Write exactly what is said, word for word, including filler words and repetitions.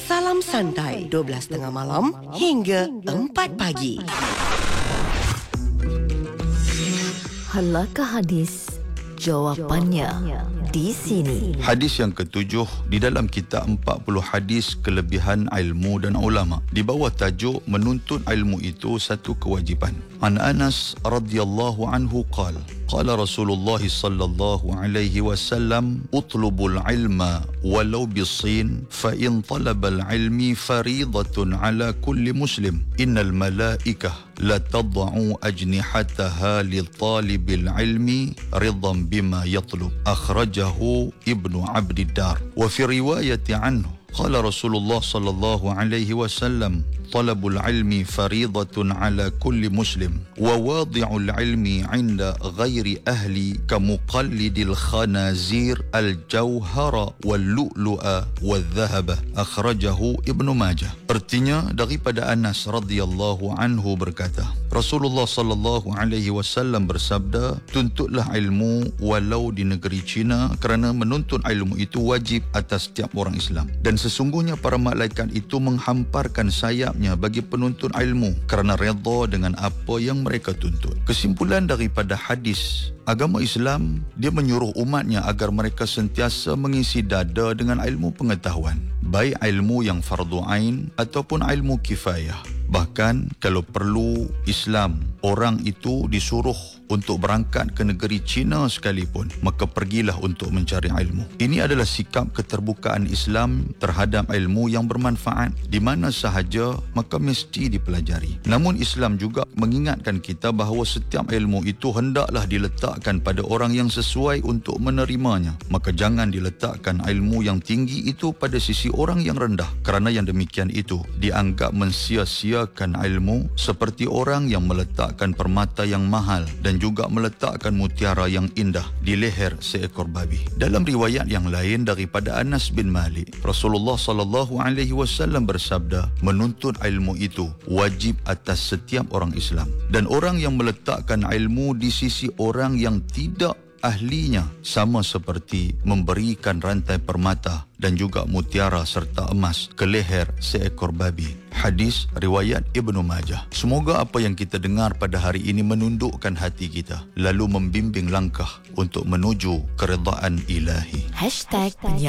Salam santai dua belas tiga puluh malam hingga empat pagi. Halakah hadis? Jawapannya di sini. Hadis yang ketujuh di dalam kitab empat puluh hadis kelebihan ilmu dan ulama. Di bawah tajuk menuntut ilmu itu satu kewajiban. An Anas radhiyallahu anhu qala qala Rasulullah sallallahu alaihi wasallam utlubul ilma walau bisin fa in talabal ilmi faridatun ala kulli muslim innal malaikah la tad'u ajnihataha li talibil ilmi ridan bima yatlub akhrajahu Ibnu Abdiddar wa fi riwayati anhu qala Rasulullah sallallahu alaihi wasallam talabul ilmi faridatun ala kulli muslim wa wadi'ul ilmi 'inda ghairi ahli kamuqallidil khanazir al-jawhara wal lu'lu'a wal dhahaba akhrajahu Ibnu Majah. Artinya daripada Anas radhiyallahu anhu berkata, Rasulullah sallallahu alaihi wasallam bersabda, tuntutlah ilmu walau di negeri China kerana menuntut ilmu itu wajib atas setiap orang Islam, dan sesungguhnya para malaikat itu menghamparkan sayapnya bagi penuntut ilmu kerana redha dengan apa yang mereka tuntut. Kesimpulan daripada hadis, agama Islam dia menyuruh umatnya agar mereka sentiasa mengisi dada dengan ilmu pengetahuan, baik ilmu yang fardu ain ataupun ilmu kifayah. Bahkan kalau perlu, Islam orang itu disuruh untuk berangkat ke negeri China sekalipun, maka pergilah untuk mencari ilmu. Ini adalah sikap keterbukaan Islam terhadap ilmu yang bermanfaat di mana sahaja, maka mesti dipelajari. Namun Islam juga mengingatkan kita bahawa setiap ilmu itu hendaklah diletakkan pada orang yang sesuai untuk menerimanya. Maka jangan diletakkan ilmu yang tinggi itu pada sisi orang yang rendah, kerana yang demikian itu dianggap mensia-siakan ilmu, seperti orang yang meletakkan permata yang mahal dan juga meletakkan mutiara yang indah di leher seekor babi. Dalam riwayat yang lain daripada Anas bin Malik, Rasulullah sallallahu alaihi wasallam bersabda, menuntut ilmu itu wajib atas setiap orang Islam, dan orang yang meletakkan ilmu di sisi orang yang tidak ahlinya sama seperti memberikan rantai permata dan juga mutiara serta emas ke leher seekor babi. Hadis riwayat Ibnu Majah. Semoga apa yang kita dengar pada hari ini menundukkan hati kita, lalu membimbing langkah untuk menuju keredaan ilahi. Hashtag